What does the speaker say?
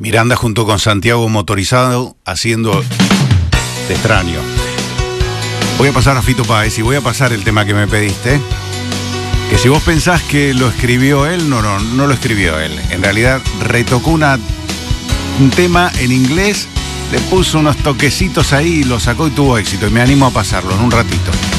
Miranda junto con Santiago Motorizado haciendo Te extraño. Voy a pasar a Fito Páez y voy a pasar el tema que me pediste. Que si vos pensás que lo escribió él, no lo escribió él. En realidad retocó un tema en inglés, le puso unos toquecitos ahí y lo sacó y tuvo éxito. Y me animo a pasarlo en un ratito.